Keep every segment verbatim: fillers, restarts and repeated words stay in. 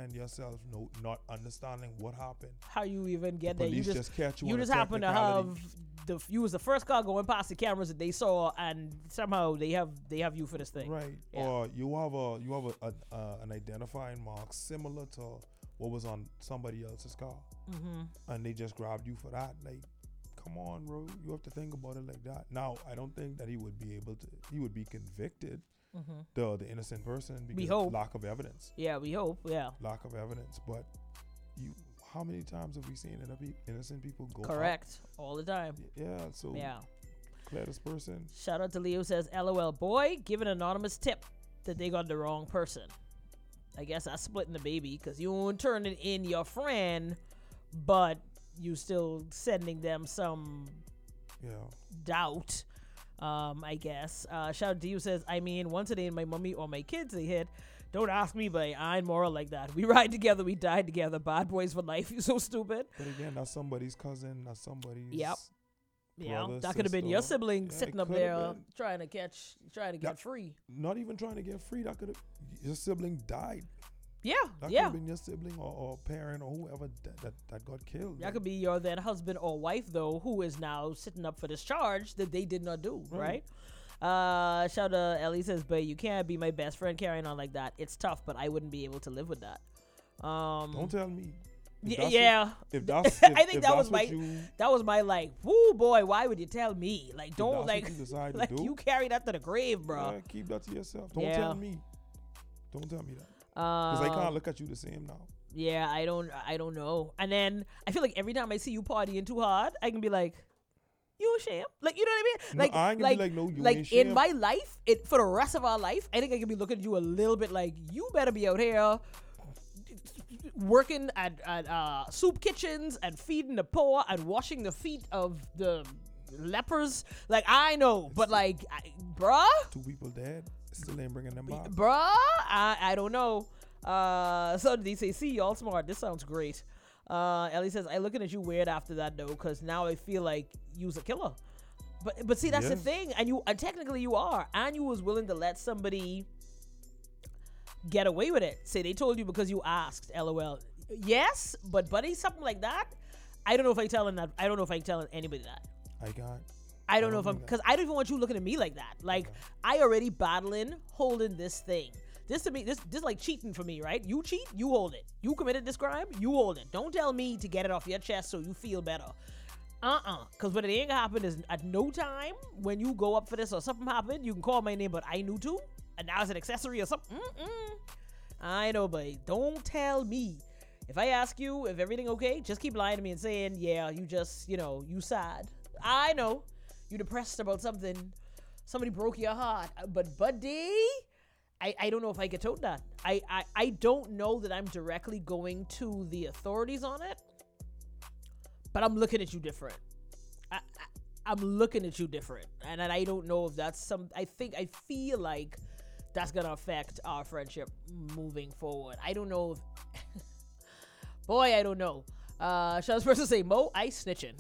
find yourself no, not understanding what happened. How you even get The there? You police just, just catch you you on a just happen to technicality. have the you was the first car going past the cameras that they saw, and somehow they have they have you for this thing. Right. Yeah. Or you have a you have a, a uh, an identifying mark similar to what was on somebody else's car, Mm-hmm. and they just grabbed you for that. Like, come on, bro. You have to think about it like that. Now, I don't think that he would be able to. He would be convicted, Mm-hmm. the the innocent person, because We of hope. lack of evidence. Yeah, we hope. Yeah, Lack of evidence. But you, how many times have we seen inno- innocent people go? out? correct. All the time. Yeah. So Yeah. clear this person. Shout out to Leo says, LOL, boy, give an anonymous tip that they got the wrong person. I guess that's splitting the baby because you won't turn it in your friend, but you still sending them some Yeah. doubt, um, I guess. Uh, shout out to you says, I mean, once a day my mommy or my kids they hit. Don't ask me, but I ain't moral like that. We ride together, we die together. Bad boys for life. You so stupid. But again, that's somebody's cousin. That's somebody's. Yep. Yeah, Brother, that could have been your sister. sibling Yeah, it sitting up coulda there been. trying to catch, trying to get That- free. Not even trying to get free. That could have. Your sibling died. Yeah, That could yeah. have been your sibling or, or parent or whoever that, that, that got killed. That could be your then husband or wife, though, who is now sitting up for this charge that they did not do, right? Right. Uh, shout out Ellie says, but you can't be my best friend carrying on like that. It's tough, but I wouldn't be able to live with that. Um, Don't tell me. If y- that's yeah. What, if that's, I if, think if that that's was what my- You, That was my like, whoo boy, why would you tell me? Like, if don't that's like, what you decide to like do, you carry that to the grave, bro. yeah, keep that to yourself. Don't Yeah. tell me. Don't tell me that. Because Because I can't look at you the same now. Yeah, I don't, I don't know. And then I feel like every time I see you partying too hard, I can be like, you ashamed? Like, you know what I mean? No, Like, I ain't gonna like, be like, no, you like ain't in ashamed. my life, it for the rest of our life, I think I can be looking at you a little bit like, you better be out here working at, at uh, soup kitchens and feeding the poor and washing the feet of the lepers. Like, I know, but like, I, bruh, Two people dead. Still ain't bringing them back. bruh, I, I don't know. Uh, so they say, see, y'all smart. This sounds great. Uh, Ellie says, I looking at you weird after that though, because now I feel like you's a killer. But but see, that's the Yeah. thing, and you and technically you are, and you was willing to let somebody get away with it. Say they told you because you asked. LOL. Yes, but buddy, something like that. I don't know if I telling that. I don't know if I telling anybody that. I got. I don't know if I'm think that- because I don't even want you looking at me like that. Like Okay. I already battling, holding this thing. This to me, this this like cheating for me, right? You cheat, you hold it. You committed this crime, you hold it. Don't tell me to get it off your chest so you feel better. Uh-uh. Because what it ain't gonna happen is at no time when you go up for this or something happened, you can call my name, but I knew too, and now it's an accessory or something. Mm-mm. I know, but don't tell me. If I ask you if everything okay, just keep lying to me and saying, yeah, you just, you know, you sad. I know. You depressed about something. Somebody broke your heart. But buddy, I, I don't know if I get told that. I, I, I don't know that I'm directly going to the authorities on it. But I'm looking at you different. I, I, I'm looking at you different. And, and I don't know if that's some... I think, I feel like that's going to affect our friendship moving forward. I don't know if... Boy, I don't know. Uh, shall this person say, Mo, ice snitching.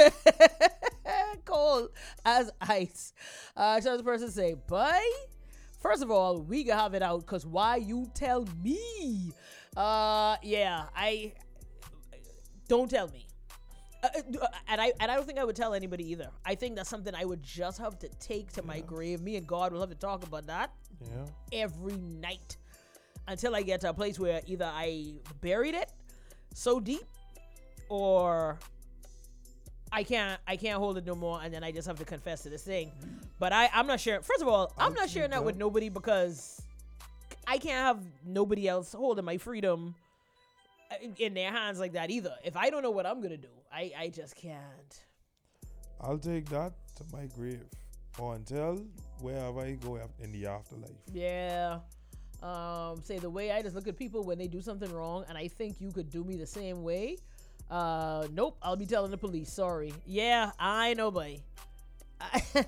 Cold as ice. Uh, shall this person say, boy, first of all, we can have it out because why you tell me? Uh, yeah, I... Don't tell me. Uh, uh, and I and I don't think I would tell anybody either. I think that's something I would just have to take to my Yeah. grave. Me and God will have to talk about that Yeah. every night until I get to a place where either I buried it so deep or I can't I can't hold it no more, and then I just have to confess to this thing. But I I'm not sharing. First of all, I'm I'll not sharing keep that with that. nobody because I can't have nobody else holding my freedom in- in their hands like that either. If I don't know what I'm gonna do, I I just can't. I'll take that to my grave or until wherever I go af- in the afterlife. Yeah. Um, say the way I just look at people when they do something wrong, and I think you could do me the same way. Uh, nope, I'll be telling the police. Sorry. Yeah, I know, boy. I,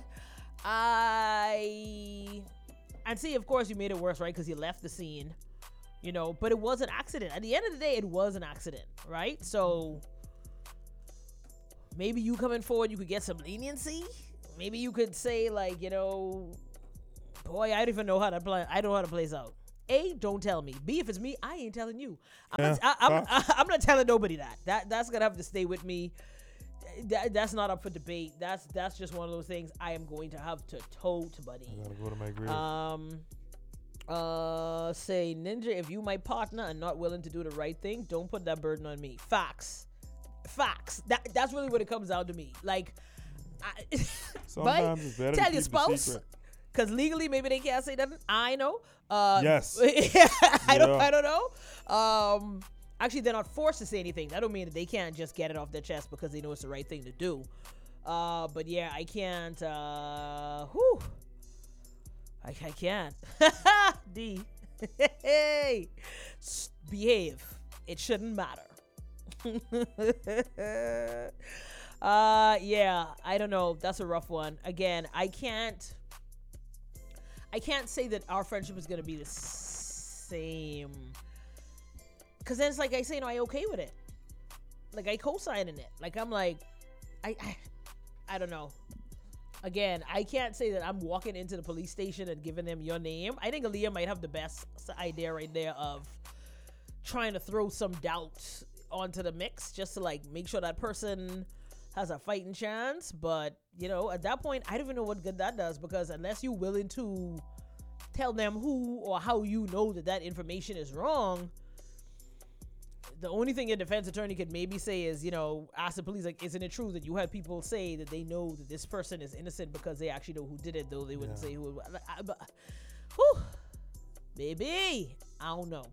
I and see, of course, you made it worse, right? Because you left the scene, you know. But it was an accident. At the end of the day, it was an accident, right? So maybe you coming forward, you could get some leniency. Maybe you could say, like, you know, boy, I don't even know how to play. I don't know how to play this out. A, don't tell me. B, if it's me, I ain't telling you. I'm, Yeah, not, I, I'm, facts. I'm not telling nobody that. That that's gonna have to stay with me. That, that's not up for debate. That's that's just one of those things I am going to have to tote, buddy. I gotta go to my grave. Um, uh, say Ninja, if you my partner and not willing to do the right thing, don't put that burden on me. Facts, facts. That that's really what it comes down to me. Like, I, Sometimes it's better to tell keep your the spouse, secret. because legally maybe they can't say nothing. I know. Uh, Yes. I don't. Yeah. I don't know. Um, actually, they're not forced to say anything. That don't mean that they can't just get it off their chest because they know it's the right thing to do. Uh, but yeah, I can't. Uh, whew. I, I can't. D. Hey, S- behave. It shouldn't matter. uh, yeah, I don't know. That's a rough one. Again, I can't. I can't say that our friendship is gonna be the same. Cause then it's like I say, no, I okay with it. Like I co-signing it. Like I'm like, I, I, I don't know. Again, I can't say that I'm walking into the police station and giving them your name. I think Aaliyah might have the best idea right there of trying to throw some doubt onto the mix just to like make sure that person has a fighting chance. But you know, at that point, I don't even know what good that does, because unless you're willing to tell them who or how you know that that information is wrong, the only thing a defense attorney could maybe say is, you know, ask the police, like, isn't it true that you had people say that they know that this person is innocent because they actually know who did it, though they wouldn't Yeah. say who it was. I, but, whew, baby, I don't know.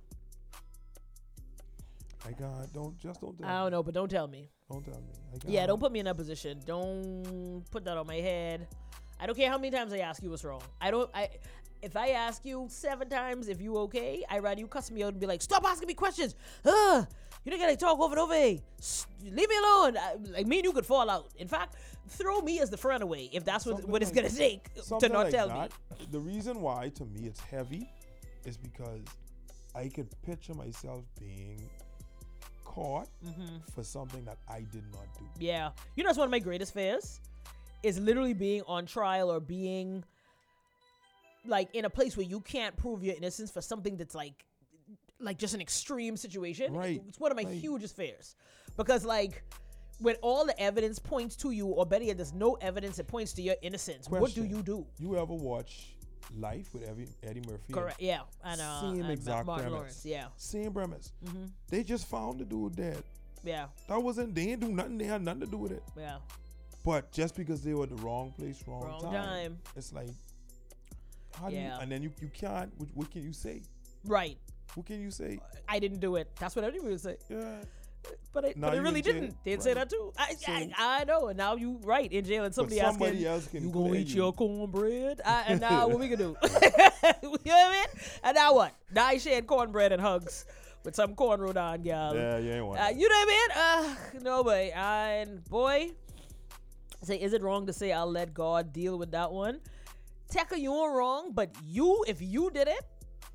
I got don't just don't tell I don't me. know, but don't tell me. Don't tell me. I got Yeah, don't put me in that position. Don't put that on my head. I don't care how many times I ask you what's wrong. I don't. I if I ask you seven times if you okay, I rather you cuss me out and be like, stop asking me questions. Ugh, you don't gotta talk over and over. S- Leave me alone. I, like me and you could fall out. In fact, throw me as the friend away if that's what, Something what it's like- gonna take to Something not like tell that. me. The reason why to me it's heavy is because I could picture myself being caught Mm-hmm. for something that I did not do. Yeah, you know, that's one of my greatest fears is literally being on trial or being like in a place where you can't prove your innocence for something that's like like just an extreme situation. Right. It's one of my Right. hugest fears, because like when all the evidence points to you, or better yet, there's no evidence that points to your innocence, what do Question. you do? You ever watch Life with Eddie, Eddie Murphy? Correct. Yeah, and uh, Same and exact Martin premise. Lawrence. Yeah. Same premise. Mm-hmm. They just found the dude dead. Yeah. That wasn't. They didn't do nothing. They had nothing to do with it. Yeah. But just because they were at the wrong place, wrong, Wrong time, time. it's like, how do you? Yeah. And then you you can't. What, what can you say? Right. What can you say? I didn't do it. That's what everybody would say. Yeah. But it, Now but it you really in jail. didn't. They'd say Right. that too. I, So- I, I know. And now you right in jail, and somebody, but somebody asking, else can you gonna clear eat you. your cornbread? I, and now what we can do? You know what I mean? And now what? Now I shared cornbread and hugs with some cornrow on gal. Yeah, you ain't want Uh, that. you know what I mean? Uh, no way. And boy, say, is it wrong to say I'll let God deal with that one? Tekka, you are wrong, but you, if you did it,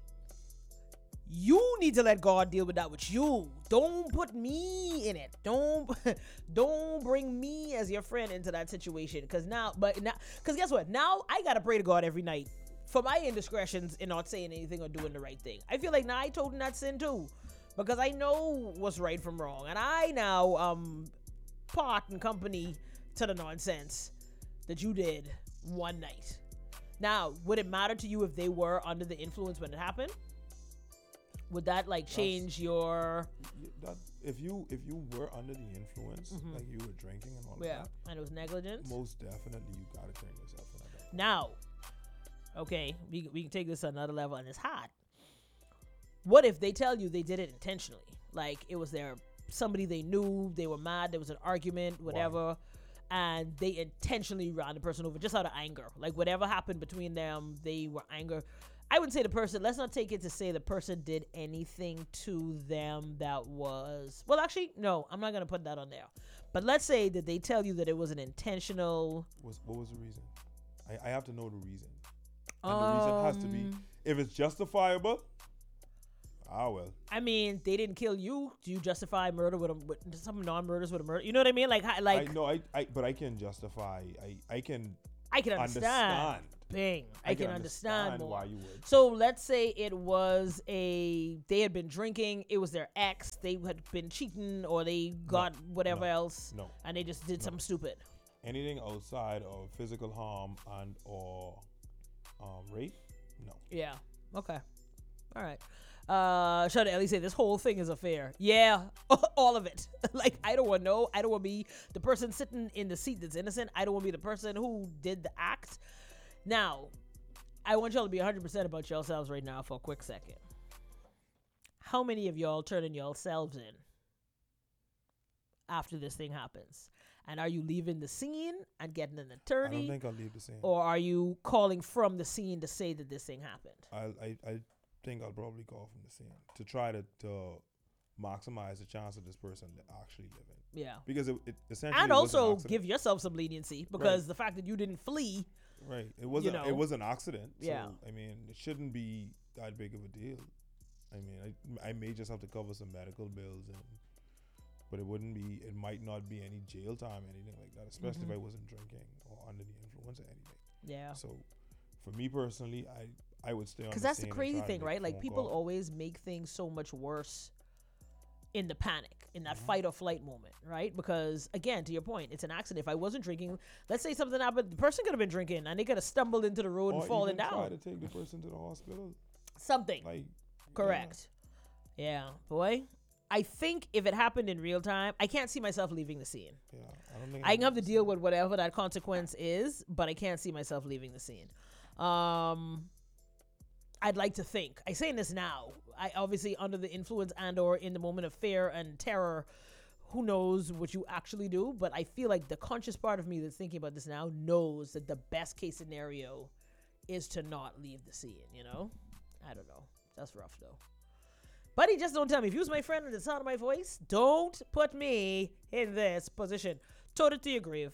you need to let God deal with that with you. Don't put me in it. Don't don't bring me as your friend into that situation. Cause now, but now, cause guess what? Now I gotta pray to God every night for my indiscretions in not saying anything or doing the right thing. I feel like now I told him that sin too, because I know what's right from wrong, and I now um part and company to the nonsense that you did one night. Now, would it matter to you if they were under the influence when it happened? Would that like change your? Y- that, if you if you were under the influence, Mhm. like you were drinking and all Yeah, of and it was negligence. that, most definitely you gotta turn yourself in that. Now, okay, we we can take this to another level, and it's hot. What if they tell you they did it intentionally? Like it was their somebody they knew, they were mad, there was an argument, whatever, and they intentionally ran the person over just out of anger. Like whatever happened between them, they were anger. I wouldn't say the person, let's not take it to say the person did anything to them that was, well, actually, no, I'm not going to put that on there. But let's say that they tell you that it was an intentional. Was what was the reason? I, I have to know the reason. And the reason has to be, Um, if it's justifiable, ah well. I mean, they didn't kill you. Do you justify murder with a with some non-murders with a murder? You know what I mean? Like, hi- like, I know I, I but I can justify I, I can I can understand. understand. Bing. I, I can, can understand, understand more. Why you would. So let's say it was a they had been drinking. It was their ex. They had been cheating, or they got no, whatever no, else. No. And they just did no. something stupid. Anything outside of physical harm and or um, rape, no. Yeah. Okay. All right. Uh, shout out to Ellie say this whole thing is a fair. Yeah, all of it. Like, I don't want to know. I don't want to be the person sitting in the seat that's innocent. I don't want to be the person who did the act. Now, I want y'all to be one hundred percent about yourselves right now for a quick second. How many of y'all turning yourselves in after this thing happens? And are you leaving the scene and getting an attorney? I don't think I'll leave the scene. Or are you calling from the scene to say that this thing happened? I I, I think I'll probably call from the scene to try to, to maximize the chance of this person actually living. Yeah. Because it, it essentially and was also an give yourself some leniency, because right. the fact that you didn't flee. Right. It wasn't. You know, it was an accident. Yeah. So, I mean, it shouldn't be that big of a deal. I mean, I I may just have to cover some medical bills, and but it wouldn't be. It might not be any jail time, anything like that. Especially mm-hmm. if I wasn't drinking or under the influence or anything. Yeah. So, for me personally, I I would stay on. Because the that's the scene crazy thing, right? Like, people call. always make things so much worse in the panic, in that mm-hmm. fight or flight moment, right? Because, again, to your point, it's an accident. If I wasn't drinking, let's say something happened, the person could have been drinking and they could have stumbled into the road or and fallen even down. Try to take the person to the hospital. Something. Like, correct. Yeah. yeah, boy. I think if it happened in real time, I can't see myself leaving the scene. Yeah, I don't think I can have to deal with whatever that consequence is, but I can't see myself leaving the scene. Um, I'd like to think. I saying this now. I obviously under the influence and or in the moment of fear and terror, who knows what you actually do, but I feel like the conscious part of me that's thinking about this now knows that the best case scenario is to not leave the scene, you know? I don't know. That's rough though. Buddy, just don't tell me. If you was my friend and the sound of my voice, don't put me in this position. Tote it to your grave.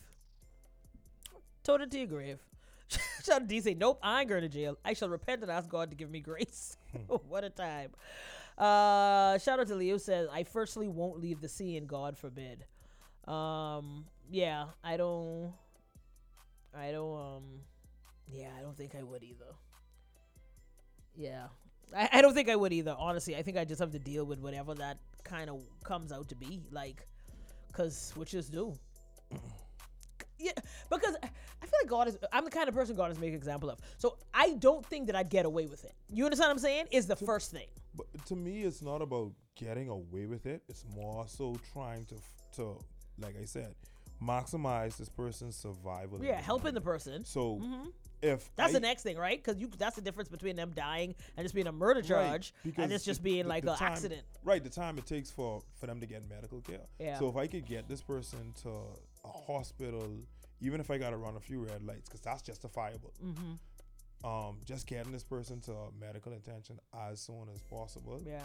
Tote it to your grave. Shout out to D say, nope, I ain't going to jail. I shall repent and ask God to give me grace. What a time. Uh, shout out to Leo says, I firstly won't leave the scene, God forbid. Um, yeah, I don't, I don't, um, yeah, I don't think I would either. Yeah, I, I don't think I would either, honestly. I think I just have to deal with whatever that kind of comes out to be, like, because witches do. Yeah, because I feel like God is, I'm the kind of person God is making an example of. So I don't think that I'd get away with it. You understand what I'm saying? Is the to, first thing. But to me, it's not about getting away with it. It's more so trying to, to like I said, maximize this person's survival. Yeah, helping the person. So mm-hmm. if that's I, the next thing, right? Because you that's the difference between them dying and just being a murder charge, right, and it's just being the, like an accident. Right, the time it takes for, for them to get medical care. Yeah. So if I could get this person to a hospital, even if I got to run a few red lights, because that's justifiable. Mm-hmm. Um, just getting this person to medical attention as soon as possible. Yeah.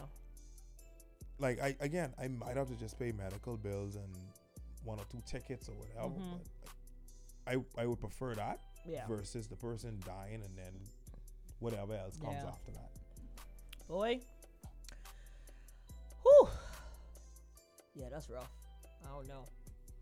Like I again, I might have to just pay medical bills and one or two tickets or whatever. Mm-hmm. But like, I I would prefer that yeah. versus the person dying and then whatever else comes yeah. after that. Boy. Whew. Yeah, that's rough. I don't know.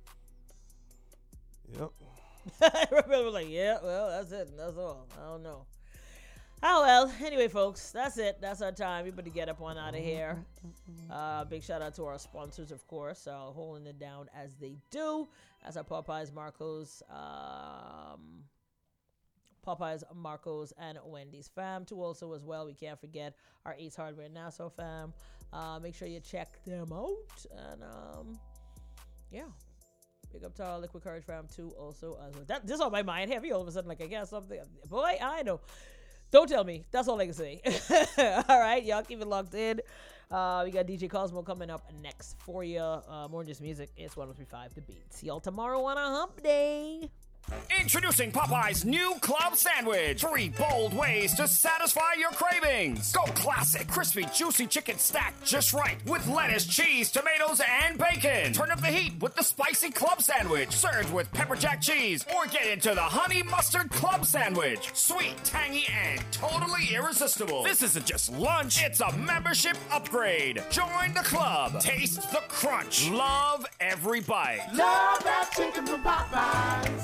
Yep. Everybody was like, yeah, well, that's it. That's all. I don't know. Oh, well. Anyway, folks, that's it. That's our time. We better get up on out of here. Uh, big shout out to our sponsors, of course, uh, holding it down as they do. As our Popeyes, Marcos, um, Popeyes, Marcos, and Wendy's fam, too, also as well. We can't forget our Ace Hardware Nassau fam. Uh, make sure you check them out. And, um, yeah. Big up to our Liquid Courage fam too, also as well. That, this is on my mind heavy all of a sudden, like I guess something. Boy, I know. Don't tell me. That's all I can say. All right, y'all keep it locked in. Uh, we got D J Cosmo coming up next for you. Uh, more just music. It's one oh three point five The Beat. See y'all tomorrow on a hump day. Introducing Popeye's new club sandwich. Three bold ways to satisfy your cravings. Go classic, crispy, juicy chicken stacked just right with lettuce, cheese, tomatoes, and bacon. Turn up the heat with the spicy club sandwich, served with pepper jack cheese, or get into the honey mustard club sandwich. Sweet, tangy, and totally irresistible. This isn't just lunch, it's a membership upgrade. Join the club. Taste the crunch. Love every bite. Love that chicken from Popeyes.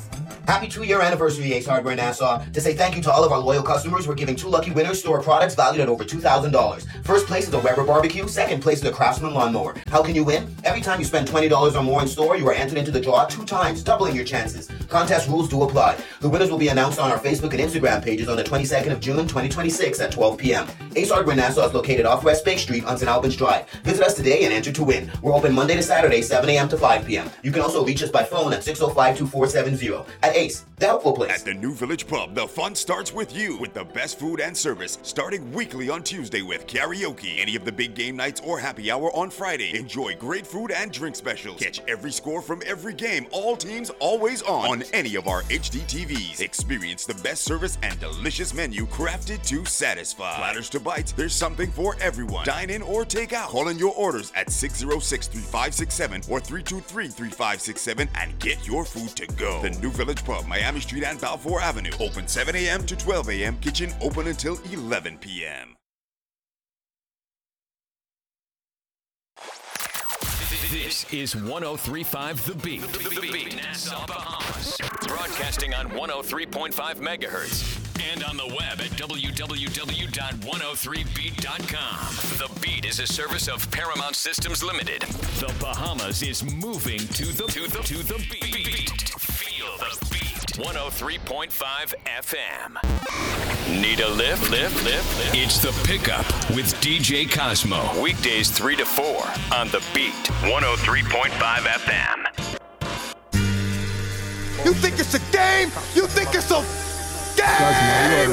Happy two-year anniversary, Ace Hardware Nassau. To say thank you to all of our loyal customers, we're giving two lucky winners store products valued at over two thousand dollars. First place is a Weber barbecue, second place is a Craftsman lawnmower. How can you win? Every time you spend twenty dollars or more in store, you are entered into the draw two times, doubling your chances. Contest rules do apply. The winners will be announced on our Facebook and Instagram pages on the twenty-second of June, twenty twenty-six at twelve p.m. Ace Hardware Nassau is located off West Bay Street on Saint Albans Drive. Visit us today and enter to win. We're open Monday to Saturday, seven a.m. to five p.m. You can also reach us by phone at six oh five, two four seven zero. At Ace, the helpful place. At the New Village Pub, the fun starts with you, with the best food and service, starting weekly on Tuesday with karaoke. Any of the big game nights or happy hour on Friday. Enjoy great food and drink specials. Catch every score from every game, all teams, always on, on any of our H D T Vs. Experience the best service and delicious menu crafted to satisfy. Platters to bites, there's something for everyone. Dine in or take out. Call in your orders at six oh six, three five six seven or three two three, three five six seven and get your food to go. The New Village Pub, Miami Street and Balfour Avenue. Open seven a.m. to twelve a.m. Kitchen open until eleven p.m. This is one oh three point five The Beat. The, the Beat, Nassau, Bahamas. Broadcasting on one oh three point five megahertz. And on the web at w w w dot one oh three beat dot com. The Beat is a service of Paramount Systems Limited. The Bahamas is moving to the to the to the beat. Feel the beat. one oh three point five F M. Need a lift? Lift, lift, lift. It's the Pickup with D J Cosmo. Weekdays three to four on The Beat. one oh three point five F M. You think it's a game? You think it's a game?